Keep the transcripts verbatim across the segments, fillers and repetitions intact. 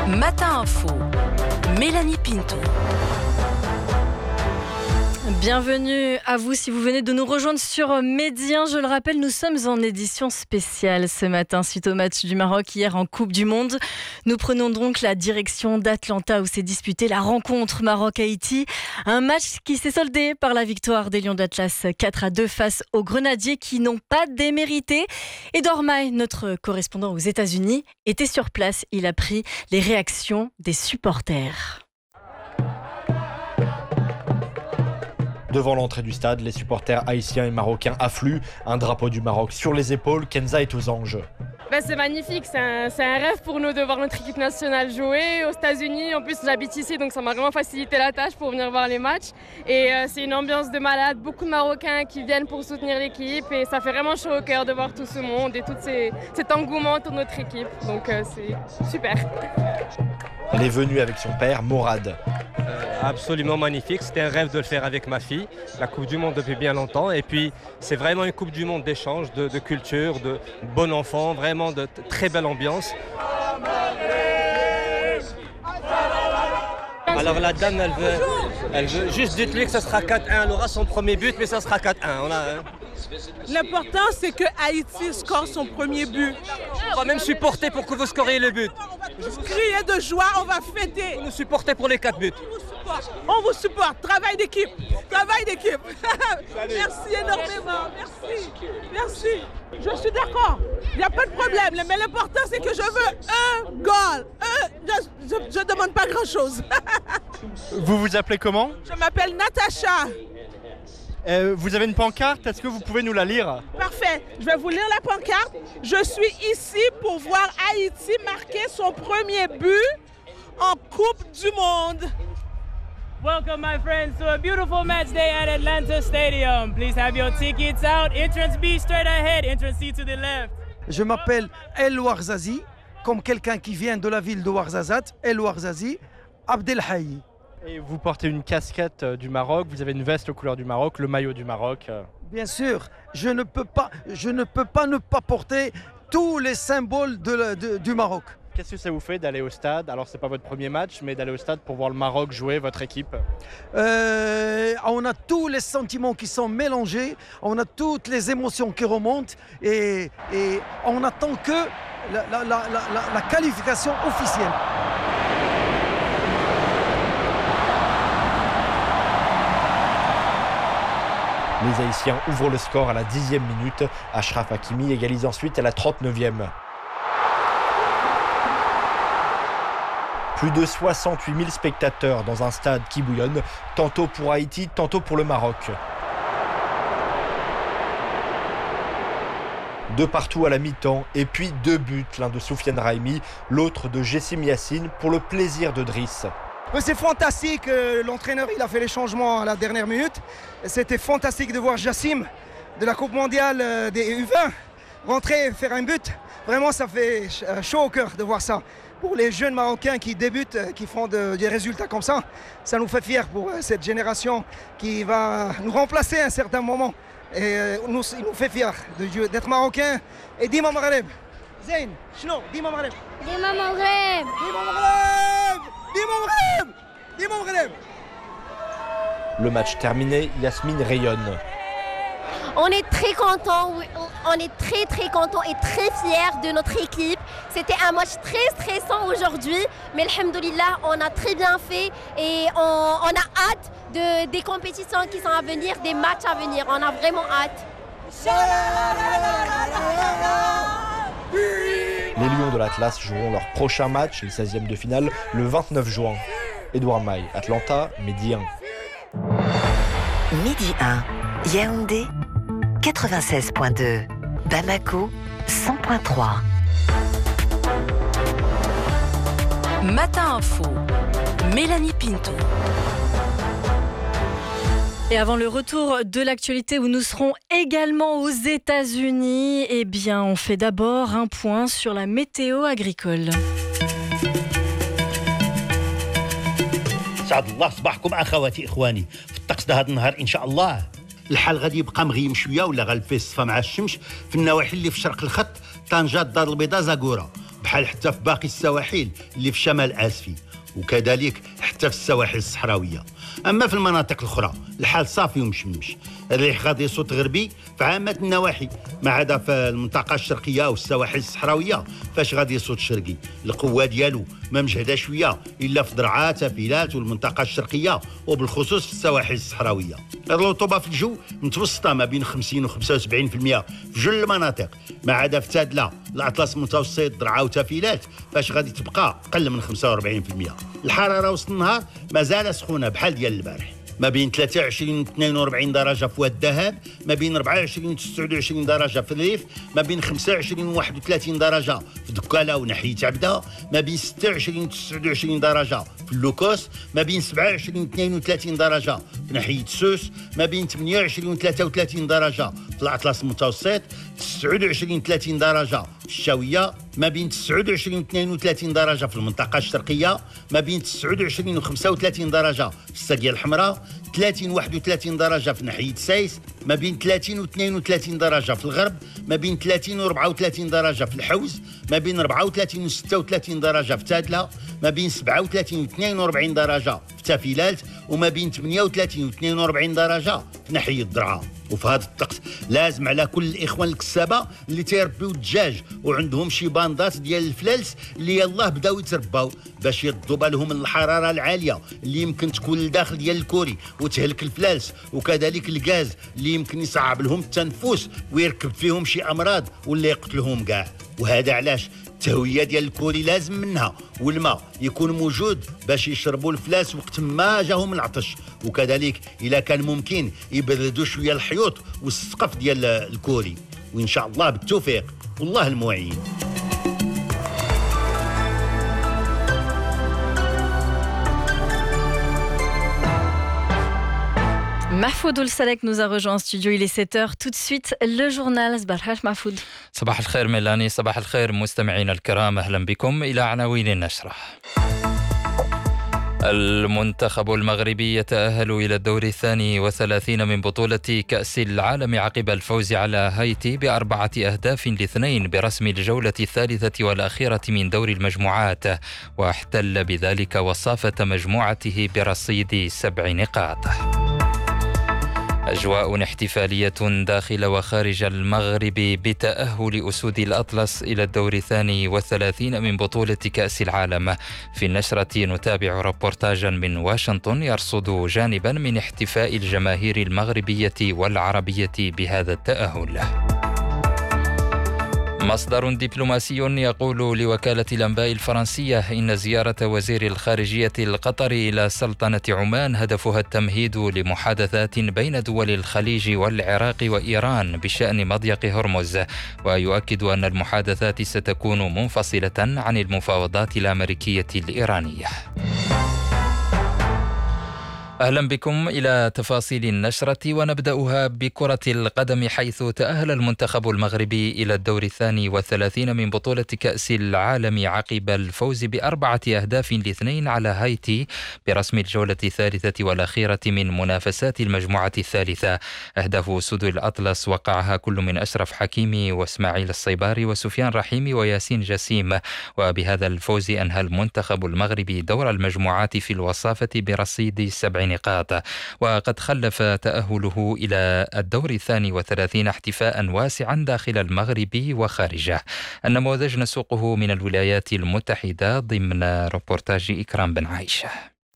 Matin Info, Mélanie Pinto. Bienvenue à vous si vous venez de nous rejoindre sur Medi un. Je le rappelle, nous sommes en édition spéciale ce matin suite au match du Maroc hier en Coupe du Monde. Nous prenons donc la direction d'Atlanta où s'est disputée la rencontre Maroc-Haïti. Un match qui s'est soldé par la victoire des Lions d'Atlas quatre à deux face aux Grenadiers qui n'ont pas démérité. Edouard Maille, notre correspondant aux États-Unis, était sur place. Il a pris les réactions des supporters. Devant l'entrée du stade, les supporters haïtiens et marocains affluent, un drapeau du Maroc sur les épaules. Kenza est aux anges. Ben c'est magnifique, c'est un, c'est un rêve pour nous de voir notre équipe nationale jouer aux États-Unis. En plus, j'habite ici, donc ça m'a vraiment facilité la tâche pour venir voir les matchs. Et euh, c'est une ambiance de malade, beaucoup de Marocains qui viennent pour soutenir l'équipe. Et ça fait vraiment chaud au cœur de voir tout ce monde et tout ces, cet engouement autour de notre équipe. Donc euh, c'est super. Elle est venue avec son père, Morad. Euh, absolument magnifique, c'était un rêve de le faire avec ma fille. La Coupe du Monde depuis bien longtemps. Et puis, c'est vraiment une Coupe du Monde d'échange, de, de culture, de bon enfant, vraiment de t- très belle ambiance. Alors la dame, elle veut, elle veut juste dites-lui que ça sera quatre un. Elle aura son premier but, mais ça sera quatre un. On a, hein. L'important, c'est que Haïti score son premier but. On va même supporter pour que vous scoriez le but. On va crier de joie, on va fêter. Vous nous supportez pour les quatre buts. On vous supporte. Travail d'équipe. Travail d'équipe. Merci énormément. Merci. Merci. Je suis d'accord. Il n'y a pas de problème. Mais l'important, c'est que je veux un goal. Un... Je ne demande pas grand-chose. Vous vous appelez comment ? Je m'appelle Natacha. Euh, vous avez une pancarte, est-ce que vous pouvez nous la lire ? Parfait, je vais vous lire la pancarte. Je suis ici pour voir Haïti marquer son premier but en Coupe du Monde. Welcome my friends to a beautiful match day at Atlanta Stadium. Please have your tickets out. Entrance B straight ahead, entrance C to the left. Je m'appelle El Ouarzazi, comme quelqu'un qui vient de la ville de Ouarzazate, El Ouarzazi, Abdelhaï. Et vous portez une casquette du Maroc, vous avez une veste aux couleurs du Maroc, le maillot du Maroc. Bien sûr, je ne peux pas, je ne peux pas ne pas porter tous les symboles de la, de, du Maroc. Qu'est-ce que ça vous fait d'aller au stade ? Alors c'est pas votre premier match, mais d'aller au stade pour voir le Maroc jouer, votre équipe. euh, On a tous les sentiments qui sont mélangés, on a toutes les émotions qui remontent et, et on attend que la, la, la, la, la qualification officielle. Les Haïtiens ouvrent le score à la dixième minute. Achraf Hakimi égalise ensuite à la trente-neuvième. Plus de soixante-huit mille spectateurs dans un stade qui bouillonne, tantôt pour Haïti, tantôt pour le Maroc. De partout à la mi-temps, et puis deux buts, l'un de Soufiane Raimi, l'autre de Jessim Yassine, pour le plaisir de Driss. C'est fantastique, l'entraîneur il a fait les changements à la dernière minute. C'était fantastique de voir Jassim de la Coupe mondiale des U vingt rentrer, faire un but. Vraiment ça fait chaud au cœur de voir ça. Pour les jeunes Marocains qui débutent, qui font de, des résultats comme ça, ça nous fait fiers pour cette génération qui va nous remplacer à un certain moment. Et nous, il nous fait fiers de, d'être Marocains. Et Dima Maghreb. Zayn, Chno, Dima Maghreb. Dima Maghreb. Dima Maghreb. Dima Maghreb. Dima Maghreb. Le match terminé, Yasmine rayonne. On est très contents, on est très très contents et très fiers de notre équipe. C'était un match très stressant aujourd'hui, mais alhamdoulilah, on a très bien fait et on, on a hâte de, des compétitions qui sont à venir, des matchs à venir. On a vraiment hâte. Les Lions de l'Atlas joueront leur prochain match, le seizième de finale, le vingt-neuf juin. Edouard Maille, Atlanta, Medi un. Medi un, Yaoundé, quatre-vingt-seize point deux. Bamako, cent point trois. Matin Info, Mélanie Pinto. Et avant le retour de l'actualité où nous serons également aux États-Unis, eh bien, on fait d'abord un point sur la météo agricole. سعد الله صباحكم اخواتي اخواني في الطقس ده هذا النهار ان شاء الله الحال غادي يبقى مغيم شويه ولا غالب فيه الصفا مع الشمس في النواحي اللي في شرق الخط طنجه الدار البيضاء زاكوره بحال حتى في باقي السواحل اللي في شمال آسيا، وكذلك حتى في السواحل الصحراوية. أما في المناطق الأخرى الحال صافي ومشمش، الريح غادي يصوت غربي في عامة النواحي، ما عدا في المنطقة الشرقية والسواحل الصحراوية فاش غادي يصوت شرقي. القوة ديالو ما مجهدة شوية إلا في درعا تافيلات والمنطقة الشرقية وبالخصوص في السواحل الصحراوية. الرطوبة في الجو متوسطة ما بين خمسين و خمسة وسبعين بالمئة في جل المناطق، ما عدا في تادلة الأطلس المتوسط درعا وتافيلات فاش غادي تبقى أقل من خمسة وأربعين بالمئة. الحرارة وسط النهار مازال سخونة بحال ديال البارح، ما بين ثلاثة وعشرين و اثنين وأربعين درجة في واد الذهب، ما بين أربعة وعشرين و تسعة وعشرين درجة في الريف، ما بين خمسة وعشرين و واحد وثلاثين درجة في دكالة وناحية عبدة، ما بين ستة وعشرين و تسعة وعشرين درجة في اللوكوس، ما بين سبعة وعشرين و اثنين وثلاثين درجة في ناحية سوس، ما بين ثمانية وعشرين و ثلاثة وثلاثين درجة في الأطلس المتوسط، تسعة وعشرين و ثلاثين درجة في الشاوية، ما بين تسعة وعشرين و اثنين وثلاثين درجة في المنطقة الشرقية، ما بين تسعة وعشرين و خمسة وثلاثين درجة في الساقية الحمراء، ثلاثين و واحد وثلاثين درجة في ناحية سايس، ما بين ثلاثين و اثنين وثلاثين درجة في الغرب، ما بين ثلاثين و أربعة وثلاثين درجة في الحوز، ما بين أربعة وثلاثين و ستة وثلاثين درجة في تادلة، ما بين سبعة وثلاثين و اثنين وأربعين درجة في تافيلات، وما بين ثمانية وثلاثين و اثنين وأربعين درجة في ناحية درعا. وفي هذا الطقس لازم على كل الاخوان الكسابه اللي تيربيو الدجاج وعندهم شي باندات ديال الفلالس اللي يلاه بداو يترباو باش يردوا بالهم من الحراره العاليه اللي يمكن تكون لداخل ديال الكوري وتهلك الفلالس، وكذلك الغاز اللي يمكن يصعب لهم التنفس ويركب فيهم شي امراض ولا يقتلهم كاع. وهذا علاش التهويه ديال الكوري لازم منها، والماء يكون موجود باش يشربوا الفلاس وقت ما جاهم العطش، وكذلك اذا كان ممكن يبردوا شويه الحيوط والسقف ديال الكوري. وان شاء الله بالتوفيق والله المعين. Mahfoud Oulsalek nous a rejoint en studio, il est sept heures. Tout de suite, le journal. صباح Mahfoud. صباح الخير ميلاني، صباح الخير مستمعينا الكرام، أهلا بكم إلى عناوين النشرة. المنتخب المغربي يتأهل إلى الدور الثاني وثلاثين من بطولة كأس العالم عقب الفوز على هايتي بأربعة أهداف لاثنين برسم الجولة الثالثة والأخيرة من دور المجموعات، واحتل بذلك وصافة مجموعته برصيد سبع نقاط. أجواء احتفالية داخل وخارج المغرب بتأهل أسود الأطلس إلى الدور الثاني والثلاثين من بطولة كأس العالم. في النشرة نتابع ربورتاجا من واشنطن يرصد جانبا من احتفاء الجماهير المغربية والعربية بهذا التأهل. مصدر دبلوماسي يقول لوكالة الأنباء الفرنسية إن زيارة وزير الخارجية القطري إلى سلطنة عمان هدفها التمهيد لمحادثات بين دول الخليج والعراق وإيران بشأن مضيق هرمز، ويؤكد أن المحادثات ستكون منفصلة عن المفاوضات الأمريكية الإيرانية. أهلا بكم إلى تفاصيل النشرة، ونبدأها بكرة القدم، حيث تأهل المنتخب المغربي إلى الدور الثاني والثلاثين من بطولة كأس العالم عقب الفوز بأربعة أهداف لاثنين على هايتي برسم الجولة الثالثة والأخيرة من منافسات المجموعة الثالثة. أهداف أسود الأطلس وقعها كل من أشرف حكيمي وإسماعيل الصيباري وسفيان رحيمي وياسين جسيم، وبهذا الفوز أنهى المنتخب المغربي دور المجموعات في الوصافة برصيد سبع نقاط. وقد خلف تأهله إلى الدور الثاني والثلاثين احتفاء واسعا داخل المغرب وخارجه. النموذج نسوقه من الولايات المتحدة ضمن ربورتاج إكرام بن عائشة.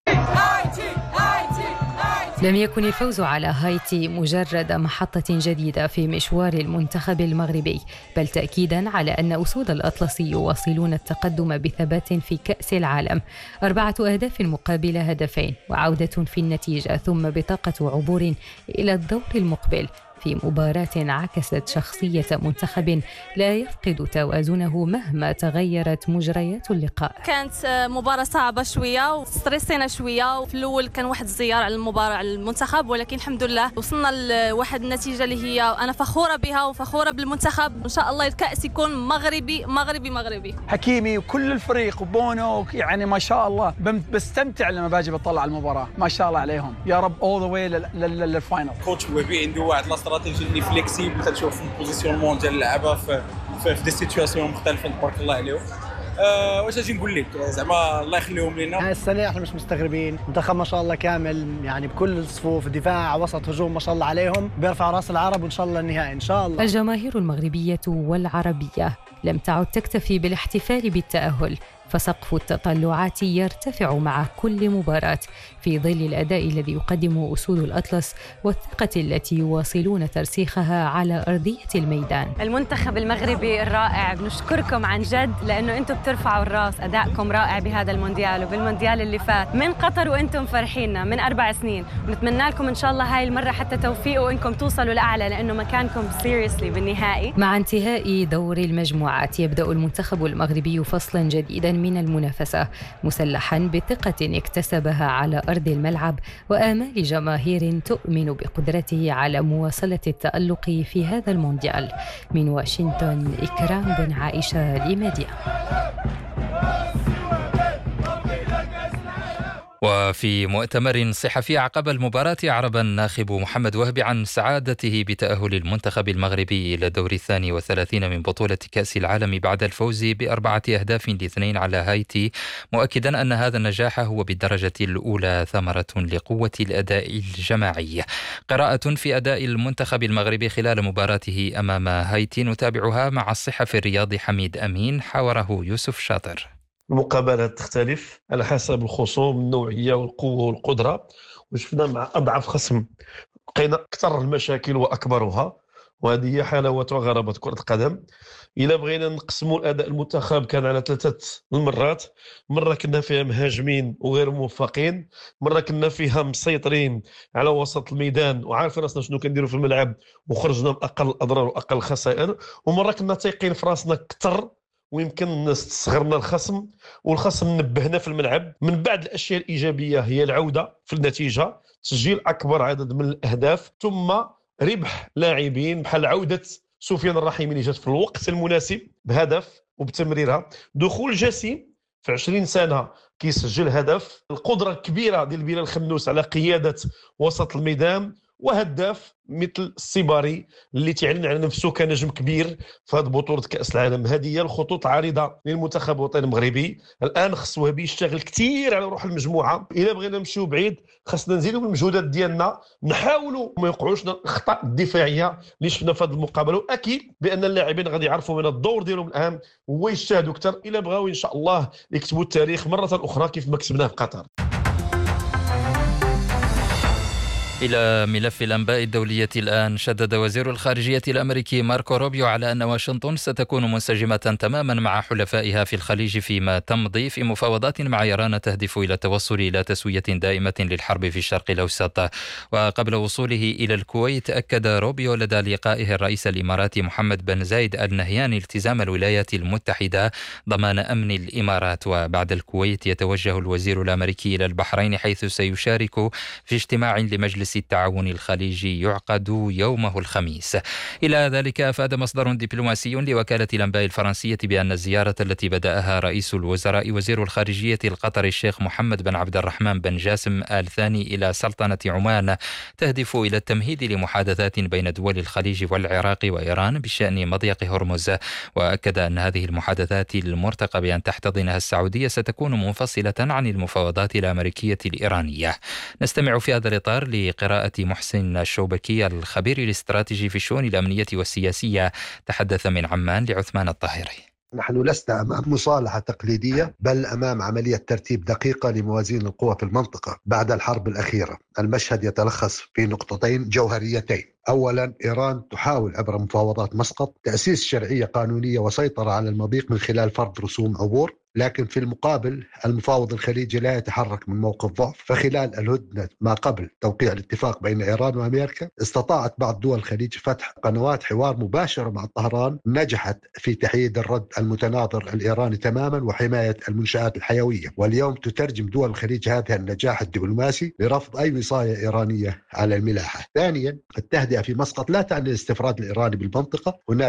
لم يكن الفوز على هايتي مجرد محطة جديدة في مشوار المنتخب المغربي، بل تأكيدا على أن أسود الأطلس يواصلون التقدم بثبات في كأس العالم. أربعة أهداف مقابل هدفين وعودة في النتيجة، ثم بطاقة عبور إلى الدور المقبل في مباراة عكست شخصية منتخب لا يفقد توازنه مهما تغيرت مجريات اللقاء. كانت مباراة صعبة شوية وستريسينا شوية، وفي الأول كان واحد الزيار على المباراة على المنتخب، ولكن الحمد لله وصلنا لواحد النتيجة اللي هي أنا فخورة بها وفخورة بالمنتخب. إن شاء الله الكأس يكون مغربي مغربي مغربي. حكيمي وكل الفريق وبونو يعني ما شاء الله، بستمتع لما باجي بطلع المباراة، ما شاء الله عليهم يا رب all the way للفاينل. كوتش وبي عنده واحد الاستراتيجي اللي فليكسيبل، تنشوف البوزيسيونمون ديال اللعابه في في دي سيتوياسيون مختلفه تبارك الله عليهم. أه واش اجي نقول لك زعما الله يخليهم لنا. السنه احنا مش مستغربين، منتخب ما شاء الله كامل يعني بكل الصفوف، دفاع وسط هجوم ما شاء الله عليهم، بيرفع راس العرب وان شاء الله النهائي ان شاء الله. الجماهير المغربية والعربية لم تعد تكتفي بالاحتفال بالتأهل، فسقف التطلعات يرتفع مع كل مباراة في ظل الأداء الذي يقدمه أسود الأطلس والثقة التي يواصلون ترسيخها على أرضية الميدان. المنتخب المغربي الرائع، بنشكركم عن جد لأنه أنتم بترفعوا الراس، أدائكم رائع بهذا المونديال وبالمونديال اللي فات من قطر وأنتم فرحينا من أربع سنين، ونتمنى لكم إن شاء الله هاي المرة حتى توفيق وإنكم توصلوا لأعلى لأنه مكانكم سيريسلي بالنهائي. مع انتهاء دور المجموعات يبدأ المنتخب المغربي فصلا جديدا من المنافسة، مسلحا بثقة اكتسبها على أرض الملعب وآمال جماهير تؤمن بقدرته على مواصلة التألق في هذا المونديال. من واشنطن، إكرام بن عائشة لميديا. وفي مؤتمر صحفي عقب المباراة أعرب الناخب محمد وهبي عن سعادته بتأهل المنتخب المغربي إلى الدور الثاني والثلاثين من بطولة كأس العالم بعد الفوز بأربعة أهداف لاثنين على هايتي، مؤكدا أن هذا النجاح هو بالدرجة الأولى ثمرة لقوة الأداء الجماعي. قراءة في أداء المنتخب المغربي خلال مباراته أمام هايتي نتابعها مع الصحفي الرياضي حميد أمين، حاوره يوسف شاطر. المقابلات تختلف على حسب الخصوم، النوعية والقوة والقدرة، وشفنا مع أضعف خصم بقينا أكثر المشاكل وأكبرها، وهذه هي حلاوة وغرابة كرة القدم. إلا بغينا نقسموا الأداء المنتخب كان على ثلاثة المرات، مرة كنا فيها مهاجمين وغير موفقين، مرة كنا فيها مسيطرين على وسط الميدان وعارفين راسنا شنو كنديروا في الملعب وخرجنا بأقل الأضرار وأقل الخسائر، ومرة كنا تايقين في راسنا أكثر ويمكن نستصغرنا الخصم والخصم نبهنا في الملعب. من بعد الأشياء الإيجابية هي العودة في النتيجة، تسجيل أكبر عدد من الأهداف، ثم ربح لاعبين بحال عودة سفيان الرحيمي اللي جات في الوقت المناسب بهدف وبتمريرها، دخول جسيم في عشرين سنة كيسجل هدف، القدرة الكبيرة ديال بلال خنوس على قيادة وسط الميدان، وهداف مثل السيباري اللي تعلن على نفسه كنجم كبير في هذه بطولة كأس العالم. هذه هي الخطوط عارضة للمنتخب الوطني المغربي. الآن خص وهبي يشتغل كثير على روح المجموعة، إلا بغينا نمشيو بعيد خصنا نزيدوا من المجهودات ديالنا، نحاولوا ما يوقعوش الأخطاء الدفاعية اللي شفنا في هذه المقابلة، وأكيد بأن اللاعبين غادي يعرفوا من الدور ديالهم الآن هو يجتهدوا أكثر إلا بغاو إن شاء الله يكتبوا التاريخ مرة أخرى كيف ما كسبناه في قطر. إلى ملف الأنباء الدولية الآن. شدد وزير الخارجية الأمريكي ماركو روبيو على أن واشنطن ستكون منسجمة تماما مع حلفائها في الخليج فيما تمضي في مفاوضات مع إيران تهدف إلى التوصل إلى تسوية دائمة للحرب في الشرق الأوسط. وقبل وصوله إلى الكويت أكد روبيو لدى لقائه الرئيس الإماراتي محمد بن زايد آل نهيان التزام الولايات المتحدة ضمان أمن الإمارات. وبعد الكويت يتوجه الوزير الأمريكي إلى البحرين حيث سيشارك في اجتماع لمجلس التعاون الخليجي يعقد يومه الخميس. إلى ذلك أفاد مصدر دبلوماسي لوكالة الأنباء الفرنسية بأن الزيارة التي بدأها رئيس الوزراء وزير الخارجية القطري الشيخ محمد بن عبد الرحمن بن جاسم آل ثاني إلى سلطنة عمان تهدف إلى التمهيد لمحادثات بين دول الخليج والعراق وإيران بشأن مضيق هرمز. وأكد أن هذه المحادثات المرتقى بأن تحتضنها السعودية ستكون منفصلة عن المفاوضات الأمريكية الإيرانية. نستمع في هذا الإطار لقراءة محسن الشوبكي الخبير الاستراتيجي في الشؤون الأمنية والسياسية، تحدث من عمان لعثمان الطاهري. نحن لسنا أمام مصالحة تقليدية، بل أمام عملية ترتيب دقيقة لموازين القوى في المنطقة بعد الحرب الأخيرة. المشهد يتلخص في نقطتين جوهريتين: أولا، إيران تحاول عبر مفاوضات مسقط تأسيس شرعية قانونية وسيطرة على المضيق من خلال فرض رسوم عبور، لكن في المقابل المفاوض الخليجي لا يتحرك من موقف ضعف. فخلال الهدنة ما قبل توقيع الاتفاق بين إيران وأمريكا استطاعت بعض دول الخليج فتح قنوات حوار مباشرة مع طهران نجحت في تحييد الرد المتناظر الإيراني تماما وحماية المنشآت الحيوية. واليوم تترجم دول الخليج هذا النجاح الدبلوماسي لرفض أي وصاية إيرانية على الملاحة. ثانيا، التهدئة في مسقط لا تعني الاستفراد الإيراني بالمنطقة. هناك